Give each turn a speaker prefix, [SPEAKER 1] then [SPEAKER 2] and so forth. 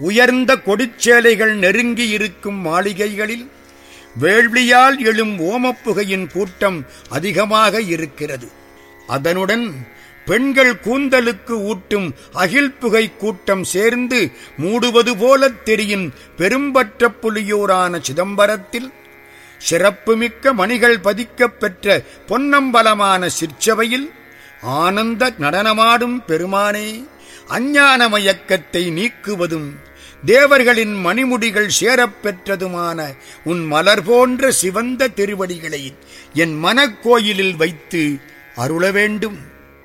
[SPEAKER 1] உயர்ந்த கொடிச்சேலைகள் நெருங்கி இருக்கும் மாளிகைகளில் வேள்வியால் எழும் ஓமப்புகையின் கூட்டம் அதிகமாக இருக்கிறது. அதனுடன் பெண்கள் கூந்தலுக்கு ஊட்டும் அகில்புகை கூட்டம் சேர்ந்து மூடுவது போலத் தெரியும் பெரும்பற்ற புலியூரான சிதம்பரத்தில் சிறப்புமிக்க மணிகள் பதிக்கப் பெற்ற பொன்னம்பலமான சிற்சபையில் ஆனந்த நடனமாடும் பெருமானே, அஞ்ஞான மயக்கத்தை நீக்குவதும் தேவர்களின் மணிமுடிகள் சேரப் பெற்றதுமான உன் மலர் போன்ற சிவந்த திருவடிகளை என் மனக்கோயிலில் வைத்து அருள வேண்டும்.